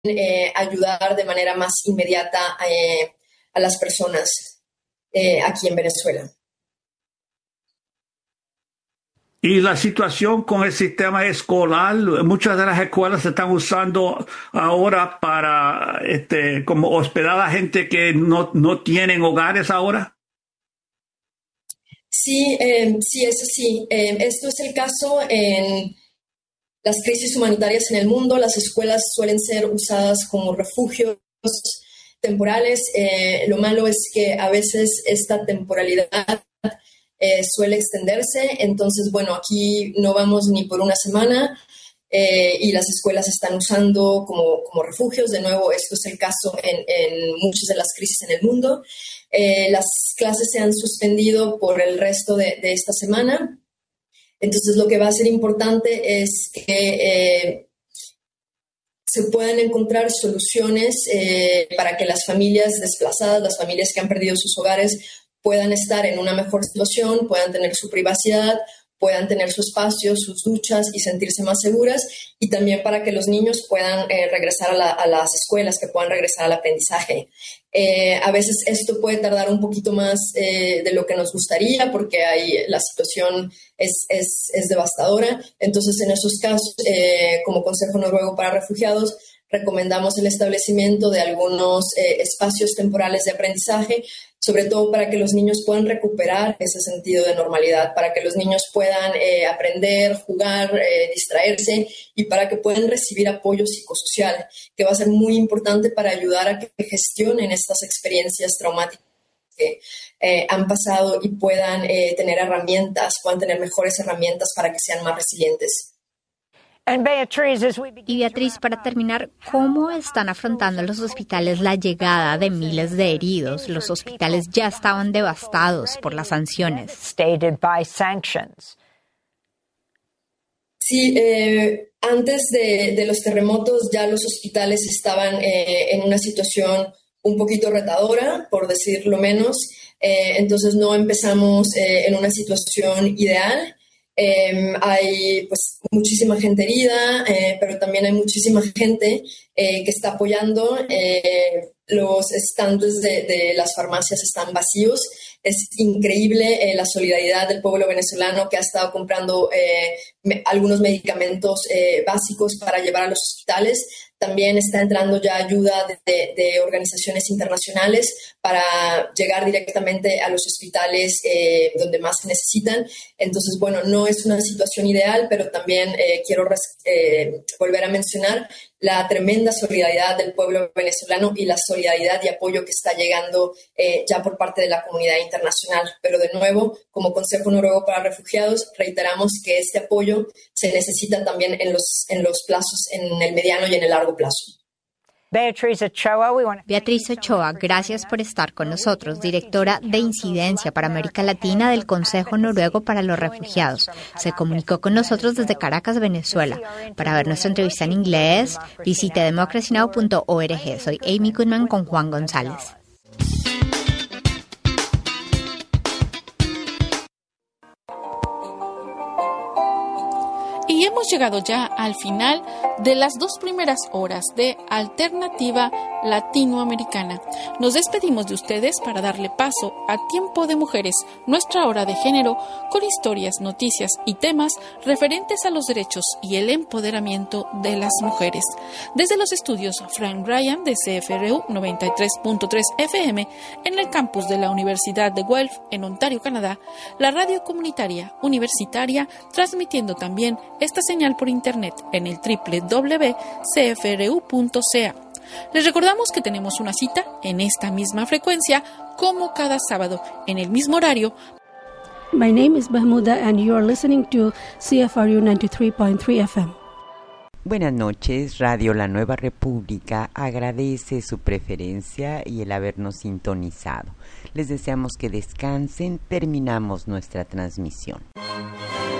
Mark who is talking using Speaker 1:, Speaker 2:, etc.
Speaker 1: ayudar de manera más inmediata a las personas aquí en Venezuela.
Speaker 2: Y la situación con el sistema escolar, muchas de las escuelas se están usando ahora para como hospedar a gente que no tienen hogares ahora.
Speaker 1: Sí, sí, eso sí. Esto es el caso en las crisis humanitarias en el mundo. Las escuelas suelen ser usadas como refugios temporales. Lo malo es que a veces esta temporalidad suele extenderse. Entonces, bueno, aquí no vamos ni por una semana y las escuelas se están usando como refugios. De nuevo, esto es el caso en muchas de las crisis en el mundo. Las clases se han suspendido por el resto de esta semana. Entonces, lo que va a ser importante es que se puedan encontrar soluciones para que las familias desplazadas, las familias que han perdido sus hogares, puedan estar en una mejor situación, puedan tener su privacidad, puedan tener su espacio, sus duchas y sentirse más seguras, y también para que los niños puedan regresar a las escuelas, que puedan regresar al aprendizaje. A veces esto puede tardar un poquito más de lo que nos gustaría, porque la situación es devastadora. Entonces, en esos casos, como Consejo Noruego para Refugiados, recomendamos el establecimiento de algunos espacios temporales de aprendizaje, sobre todo para que los niños puedan recuperar ese sentido de normalidad, para que los niños puedan aprender, jugar, distraerse, y para que puedan recibir apoyo psicosocial, que va a ser muy importante para ayudar a que gestionen estas experiencias traumáticas que han pasado y puedan tener herramientas, puedan tener mejores herramientas para que sean más resilientes.
Speaker 3: Y Beatriz, para terminar, ¿cómo están afrontando los hospitales la llegada de miles de heridos? Los hospitales ya estaban devastados por las sanciones.
Speaker 1: Sí, antes de los terremotos ya los hospitales estaban en una situación un poquito retadora, por decirlo menos. Entonces no empezamos en una situación ideal. Hay pues muchísima gente herida, pero también hay muchísima gente que está apoyando. Los estantes de las farmacias están vacíos. Es increíble la solidaridad del pueblo venezolano, que ha estado comprando algunos medicamentos básicos para llevar a los hospitales. También está entrando ya ayuda de organizaciones internacionales para llegar directamente a los hospitales donde más se necesitan. Entonces, bueno, no es una situación ideal, pero también quiero volver a mencionar la tremenda solidaridad del pueblo venezolano y la solidaridad y apoyo que está llegando ya por parte de la comunidad internacional. Pero de nuevo, como Consejo Noruego para Refugiados, reiteramos que este apoyo se necesita también en los plazos, en el mediano y en el largo plazo.
Speaker 3: Beatriz Ochoa, gracias por estar con nosotros, directora de Incidencia para América Latina del Consejo Noruego para los Refugiados. Se comunicó con nosotros desde Caracas, Venezuela. Para ver nuestra entrevista en inglés, visite democracynow.org. Soy Amy Goodman con Juan González.
Speaker 4: Y hemos llegado ya al final de las 2 primeras horas de Alternativa Latinoamericana. Nos despedimos de ustedes para darle paso a Tiempo de Mujeres, nuestra hora de género, con historias, noticias y temas referentes a los derechos y el empoderamiento de las mujeres. Desde los estudios Frank Ryan de CFRU 93.3 FM en el campus de la Universidad de Guelph en Ontario, Canadá, la radio comunitaria universitaria, transmitiendo también esta señal por internet en el www.cfru.ca. Les recordamos que tenemos una cita en esta misma frecuencia como cada sábado en el mismo horario.
Speaker 5: My name is Mahmouda and you are listening to CFRU 93.3 FM.
Speaker 6: Buenas noches, Radio La Nueva República agradece su preferencia y el habernos sintonizado. Les deseamos que descansen, terminamos nuestra transmisión.